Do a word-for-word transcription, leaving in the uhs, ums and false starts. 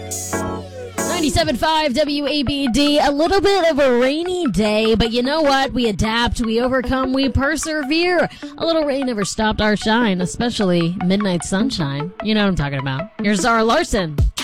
ninety-seven point five W A B D, a little bit of a rainy day, but you know what? We adapt, we overcome, we persevere. A little rain never stopped our shine, especially midnight sunshine. You know what I'm talking about. Here's Zara Larson.